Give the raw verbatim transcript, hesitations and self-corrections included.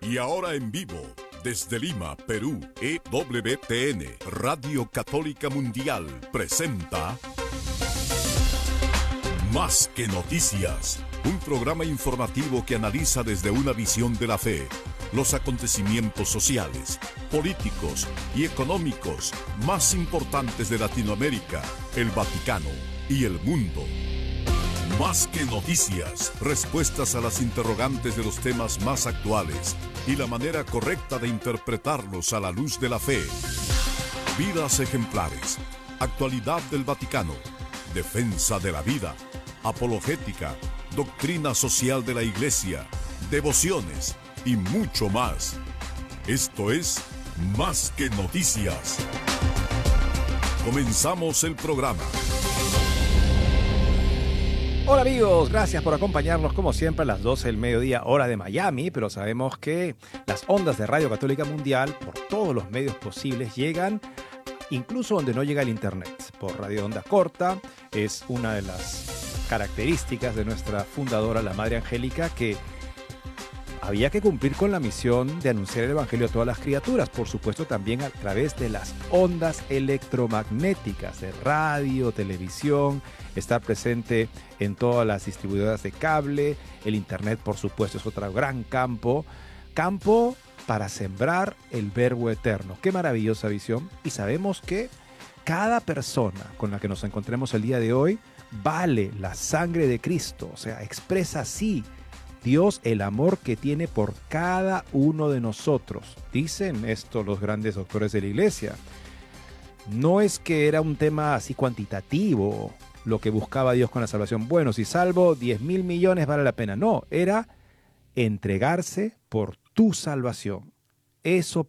Y ahora en vivo, desde Lima, Perú, E W T N, Radio Católica Mundial, presenta Más que Noticias, un programa informativo que analiza desde una visión de la fe los acontecimientos sociales, políticos y económicos más importantes de Latinoamérica, el Vaticano y el mundo. Más que noticias, respuestas a las interrogantes de los temas más actuales y la manera correcta de interpretarlos a la luz de la fe. Vidas ejemplares, actualidad del Vaticano, defensa de la vida, apologética, doctrina social de la Iglesia, devociones y mucho más. Esto es Más que Noticias. Comenzamos el programa. Hola amigos, gracias por acompañarnos como siempre a las doce del mediodía, hora de Miami, pero sabemos que las ondas de Radio Católica Mundial, por todos los medios posibles, llegan incluso donde no llega el internet. Por radio onda corta, es una de las características de nuestra fundadora, la Madre Angélica, que había que cumplir con la misión de anunciar el Evangelio a todas las criaturas, por supuesto también a través de las ondas electromagnéticas de radio, televisión, estar presente en todas las distribuidoras de cable, el internet por supuesto es otro gran campo, campo para sembrar el verbo eterno. Qué maravillosa visión, y sabemos que cada persona con la que nos encontremos el día de hoy vale la sangre de Cristo, o sea, expresa así Dios el amor que tiene por cada uno de nosotros. Dicen esto los grandes doctores de la Iglesia. No es que era un tema así cuantitativo lo que buscaba Dios con la salvación. Bueno, si salvo diez mil millones vale la pena. No, era entregarse por tu salvación. Eso